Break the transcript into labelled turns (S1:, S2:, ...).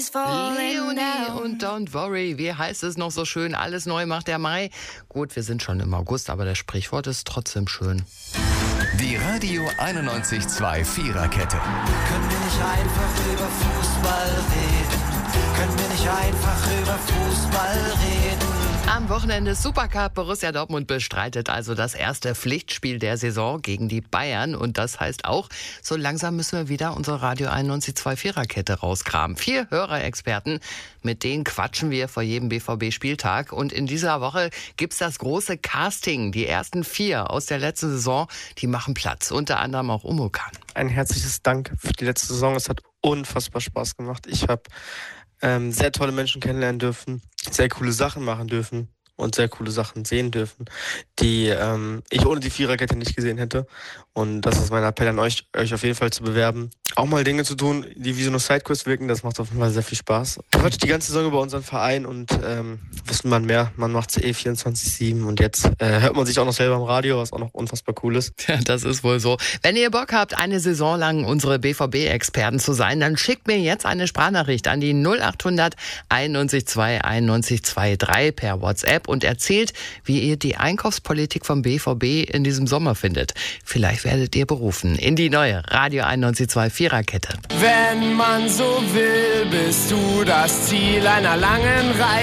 S1: Leonie und Don't Worry, wie heißt es noch so schön? Alles neu macht der Mai. Gut, wir sind schon im August, aber das Sprichwort ist trotzdem schön.
S2: Die Radio 91.2 Viererkette.
S3: Können wir nicht einfach über Fußball reden? Können wir nicht einfach über Fußball reden?
S1: Am Wochenende Supercup. Borussia Dortmund bestreitet also das erste Pflichtspiel der Saison gegen die Bayern. Und das heißt auch, so langsam müssen wir wieder unsere Radio 91.2 Viererkette rauskramen. 4 Hörerexperten, mit denen quatschen wir vor jedem BVB-Spieltag. Und in dieser Woche gibt's das große Casting. Die ersten 4 aus der letzten Saison, die machen Platz. Unter anderem auch Umukan.
S4: Ein herzliches Dank für die letzte Saison. Es hat unfassbar Spaß gemacht. Ich habe sehr tolle Menschen kennenlernen dürfen, sehr coole Sachen machen dürfen und sehr coole Sachen sehen dürfen, die ich ohne die Viererkette nicht gesehen hätte. Und das ist mein Appell an euch auf jeden Fall zu bewerben. Auch mal Dinge zu tun, die wie so eine Sidequest wirken, das macht auf jeden Fall sehr viel Spaß. Quatscht die ganze Saison über unseren Verein und wissen man mehr. Man macht's 24/7 und jetzt hört man sich auch noch selber im Radio, was auch noch unfassbar cool ist.
S1: Ja, das ist wohl so. Wenn ihr Bock habt, eine Saison lang unsere BVB-Experten zu sein, dann schickt mir jetzt eine Sprachnachricht an die 0800 91 2 91 23 per WhatsApp und erzählt, wie ihr die Einkaufspolitik vom BVB in diesem Sommer findet. Vielleicht werdet ihr berufen in die neue Radio 91.2 Viererkette.
S5: Wenn man so will, bist du das Ziel einer langen Reise.